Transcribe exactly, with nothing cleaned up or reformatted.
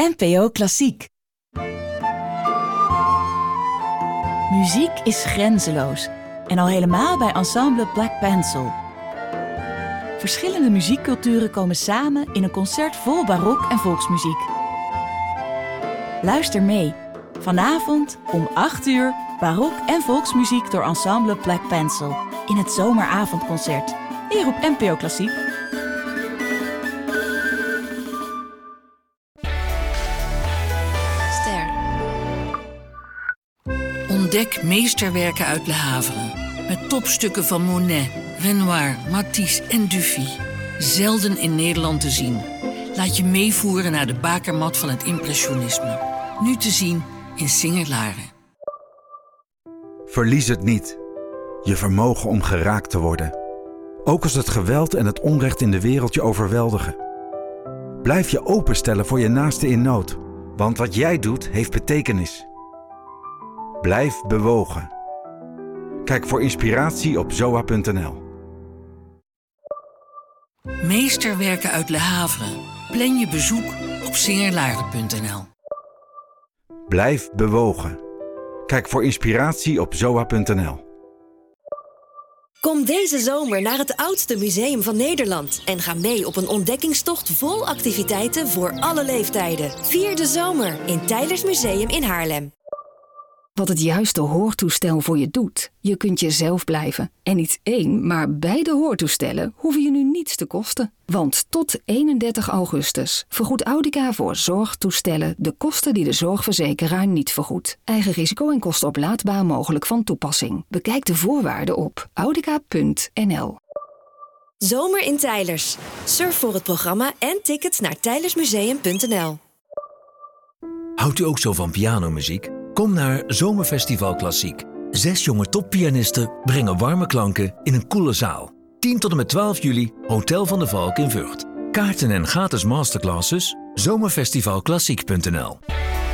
N P O Klassiek. Muziek is grenzeloos. En al helemaal bij ensemble Black Pencil. Verschillende muziekculturen komen samen in een concert vol barok en volksmuziek. Luister mee. Vanavond om acht uur barok en volksmuziek door ensemble Black Pencil. In het zomeravondconcert. Hier op N P O Klassiek. Ster. Ontdek meesterwerken uit Le Havre. Met topstukken van Monet, Renoir, Matisse en Dufy. Zelden in Nederland te zien. Laat je meevoeren naar de bakermat van het impressionisme. Nu te zien in Singer-Laren. Verlies het niet. Je vermogen om geraakt te worden. Ook als het geweld en het onrecht in de wereld je overweldigen. Blijf je openstellen voor je naaste in nood. Want wat jij doet, heeft betekenis. Blijf bewogen. Kijk voor inspiratie op zoa punt n l. Meesterwerken uit Le Havre. Plan je bezoek op singerlaren punt n l. Blijf bewogen. Kijk voor inspiratie op zoa punt n l. Kom deze zomer naar het oudste museum van Nederland en ga mee op een ontdekkingstocht vol activiteiten voor alle leeftijden. Vier de zomer in Teylers Museum in Haarlem. Wat het juiste hoortoestel voor je doet. Je kunt jezelf blijven. En niet één, maar beide hoortoestellen hoeven je nu niets te kosten. Want tot eenendertig augustus vergoedt Audica voor zorgtoestellen de kosten die de zorgverzekeraar niet vergoedt. Eigen risico en kosten oplaadbaar mogelijk van toepassing. Bekijk de voorwaarden op audica punt n l. Zomer in Teylers. Surf voor het programma en tickets naar teylersmuseum punt n l. Houdt u ook zo van pianomuziek? Kom naar Zomerfestival Klassiek. Zes jonge toppianisten brengen warme klanken in een koele zaal. tien tot en met twaalf juli, Hotel van de Valk in Vught. Kaarten en gratis masterclasses, zomerfestivalklassiek punt n l.